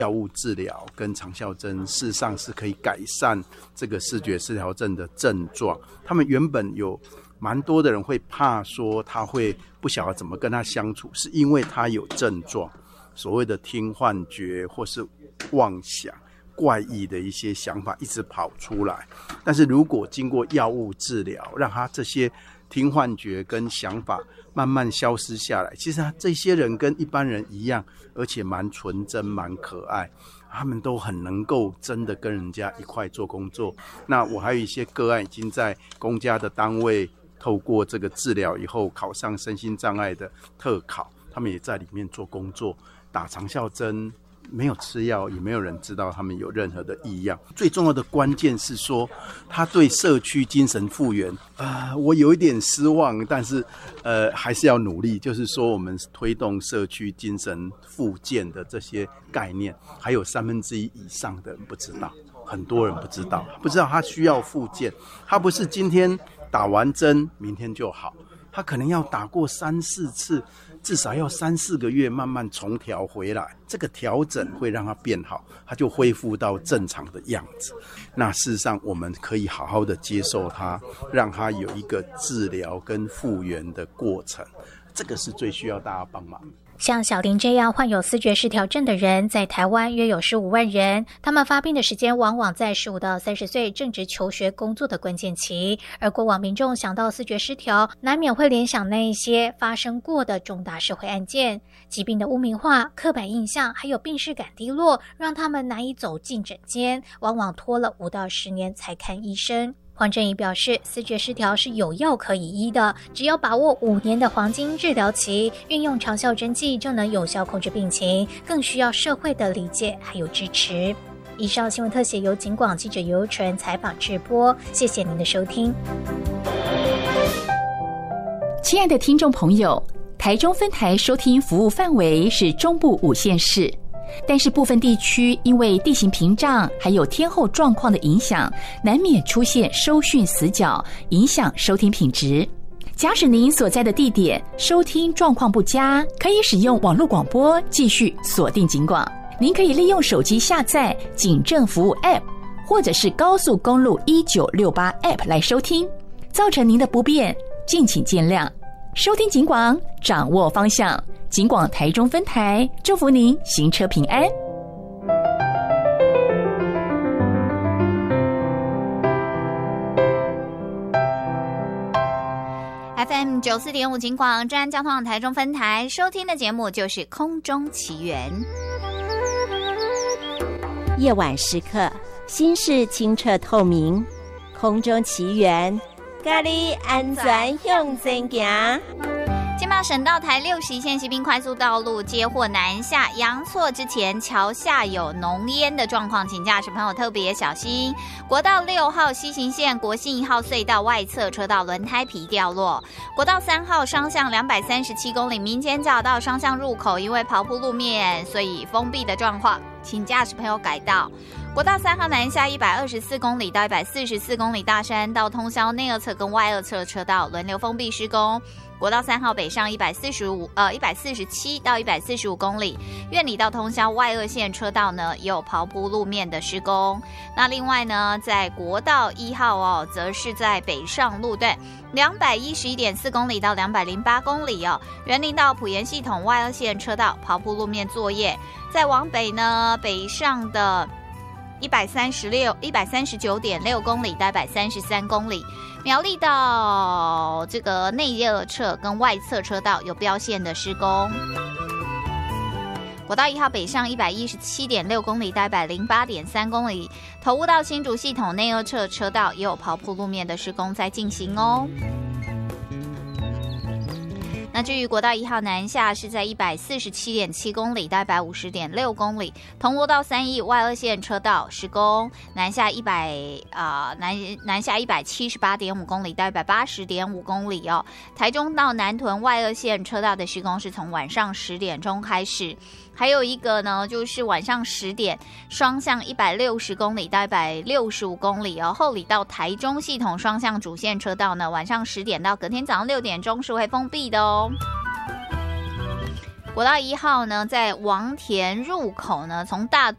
药物治疗跟长效针事实上是可以改善这个视觉失调症的症状。他们原本有蛮多的人会怕说他会不晓得怎么跟他相处，是因为他有症状，所谓的听幻觉或是妄想怪异的一些想法一直跑出来。但是如果经过药物治疗，让他这些听幻觉跟想法慢慢消失下来，其实这些人跟一般人一样，而且蛮纯真蛮可爱，他们都很能够真的跟人家一块做工作。那我还有一些个案已经在公家的单位透过这个治疗以后考上身心障碍的特考，他们也在里面做工作，打长效针，没有吃药，也没有人知道他们有任何的异样。最重要的关键是说他对社区精神复原我有一点失望，但是还是要努力，就是说我们推动社区精神复健的这些概念，还有1/3以上的人不知道，很多人不知道他需要复健，他不是今天打完针明天就好，他可能要打过3-4次，至少要3-4个月慢慢重调回来，这个调整会让它变好，它就恢复到正常的样子。那事实上我们可以好好的接受它，让它有一个治疗跟复原的过程，这个是最需要大家帮忙的。 像小林这样患有思觉失调症的人，在台湾约有15万人，他们发病的时间往往在15到30岁正值求学工作的关键期，而过往民众想到思觉失调，难免会联想那一些发生过的重大社会案件，疾病的污名化、刻板印象，还有病识感低落，让他们难以走进诊间，往往拖了5到10年才看医生。黄振仪表示，思觉失调是有药可以医的，只要把握5年的黄金治疗期，运用长效针剂就能有效控制病情，更需要社会的理解还有支持。以上新闻特写由警广记者尤纯采访直播，谢谢您的收听。 亲爱的听众朋友，台中分台收听服务范围是中部5县市，但是部分地区因为地形屏障还有天候状况的影响，难免出现收讯死角，影响收听品质。假使您所在的地点收听状况不佳，可以使用网络广播继续锁定警广。您可以利用手机下载警政服务 App 或者是高速公路1968 App 来收听，造成您的不便敬请见谅。收听警广，掌握方向，警广台中分台祝福您行车平安。 FM 94.5警广中央交通台中分台收听的节目就是空中奇缘。 夜晚时刻，心事清澈透明，空中奇缘，咖喱安全向前行。 金马省道台61线西滨快速道路接货南下阳错之前，桥下有浓烟的状况，请驾驶朋友特别小心。国道6号西行线国信1号隧道外侧车道轮胎皮掉落。国道3号双向237公里民间匝道双向入口，因为刨铺路面，所以封闭的状况，请驾驶朋友改道。国道3号南下124公里到144公里大山道通宵内二侧跟外二侧车道轮流封闭施工。国道3号北上147到145公里，苑里到通宵外二线车道呢也有刨铺路面的施工。那另外呢，在国道1号则是在北上路段211.4公里到208公里园林到埔盐系统外二线车道刨铺路面作业。再往北呢，北上的139.6公里到133公里，苗栗到这个内二侧跟外侧车道有标线的施工。国道1号北上117.6公里到108.3公里，头屋到新竹系统内二侧车道也有刨铺路面的施工在进行哦。那至于国道1号南下是在147.7公里到150.6公里，同国道3义外二线车道施工，南下178.5公里到180.5公里台中到南屯外二线车道的施工是从晚上10点钟开始。还有一个呢，就是晚上10点双向160公里到165公里后里到台中系统双向主线车道呢，晚上10点到隔天早上6点钟是会封闭的哦。国道1号呢，在王田入口呢，从大